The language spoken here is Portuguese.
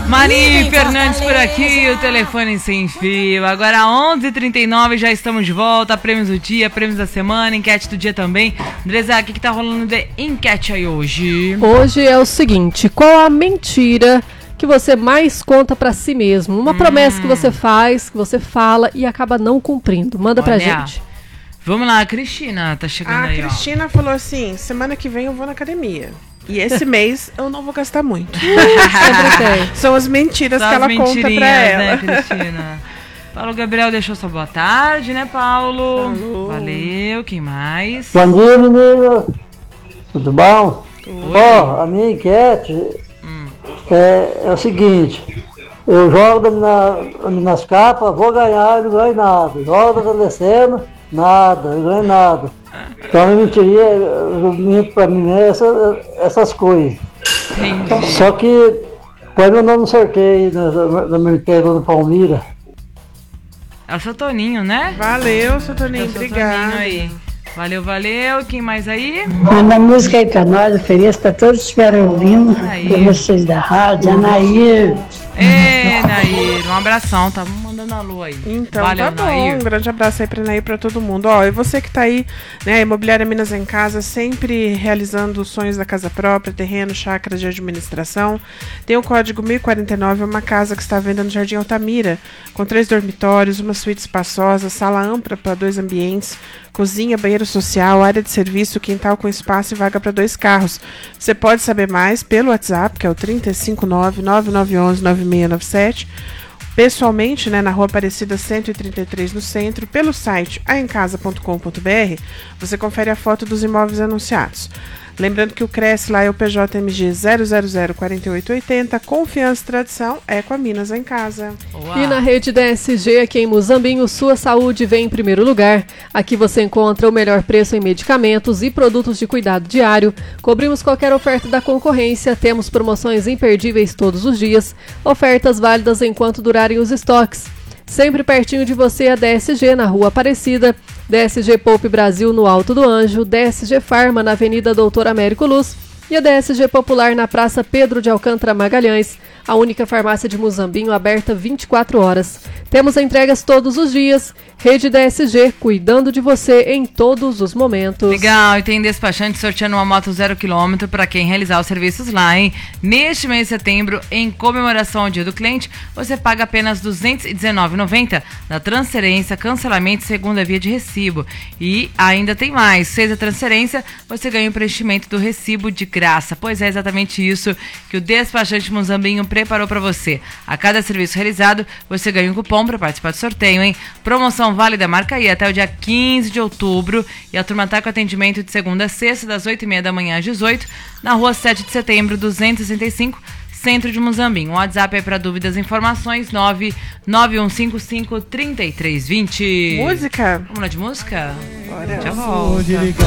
Mari Fernandes por aqui, o telefone sem fio. Agora 11h39, já estamos de volta. Prêmios do dia, prêmios da semana, enquete do dia também. Andresa, o que tá rolando de enquete aí hoje? Hoje é o seguinte: qual a mentira que você mais conta pra si mesmo? Uma promessa que você faz, que você fala e acaba não cumprindo. Manda pra gente. Vamos lá, a Cristina tá chegando aí, A Cristina falou assim: semana que vem eu vou na academia. E esse mês eu não vou gastar muito. São as mentiras que ela conta pra ela. Né, Cristina? Paulo Gabriel deixou sua boa tarde, né, Paulo? Falou. Valeu, quem mais? Bom dia, menino. Tudo bom? Ó, a minha enquete é o seguinte: eu jogo nas capas, vou ganhar, não ganho nada. Jogo da telecena, nada, não ganho nada. Então a mentiria, eu minto pra mim essas coisas. Entendi. Só que põe meu nome no sorteio da Mercado do Palmira. É o seu Toninho, né? Valeu, seu Toninho, Obrigado. Aí. Valeu. Quem mais aí? Manda música aí pra nós, ofereço pra todos que estiverem ouvindo, pra vocês da rádio, Anair. Nair, um abração, tá mandando a lua aí. Então, valeu, tá bom, Nair. um grande abraço aí pra Nair, pra todo mundo. Ó, e você que tá aí, né, Imobiliária Minas em Casa, sempre realizando os sonhos da casa própria, terreno, chácara de administração. Tem o código 1049, uma casa que está à venda no Jardim Altamira, com 3 dormitórios, uma suíte espaçosa, sala ampla para 2 ambientes, cozinha, banheiro social, área de serviço, quintal com espaço e vaga para 2 carros. Você pode saber mais pelo WhatsApp, que é o 359-9911-9697. Pessoalmente, né, na Rua Aparecida 133, no centro, pelo site aemcasa.com.br, você confere a foto dos imóveis anunciados. Lembrando que o Cresce lá é o PJMG 0004880, confiança e tradição é com a Minas em Casa. Uau. E na rede DSG, aqui em Muzambinho, sua saúde vem em primeiro lugar. Aqui você encontra o melhor preço em medicamentos e produtos de cuidado diário. Cobrimos qualquer oferta da concorrência, temos promoções imperdíveis todos os dias, ofertas válidas enquanto durarem os estoques. Sempre pertinho de você, a DSG, na Rua Aparecida, DSG Poupe Brasil, no Alto do Anjo, DSG Farma, na Avenida Doutor Américo Luz, e a DSG Popular, na Praça Pedro de Alcântara Magalhães, a única farmácia de Muzambinho aberta 24 horas. Temos entregas todos os dias. Rede DSG, cuidando de você em todos os momentos. Legal, e tem despachante sorteando uma moto 0 km para quem realizar os serviços lá, hein? Neste mês de setembro, em comemoração ao Dia do Cliente, você paga apenas R$ 219,90 na transferência, cancelamento e segunda via de recibo. E ainda tem mais, fez a transferência, você ganha o preenchimento do recibo de graça. Pois é exatamente isso que o despachante Muzambinho preparou para você. A cada serviço realizado, você ganha um cupom para participar do sorteio, hein? Promoção válida, marca aí até o dia 15 de outubro. E a turma tá com atendimento de segunda a sexta, das 8h30 da manhã às 18h, na rua 7 de setembro, 265, centro de Muzambinho. O WhatsApp é para dúvidas e informações, 991553320. Música? Vamos lá de música? Bora. Já volto.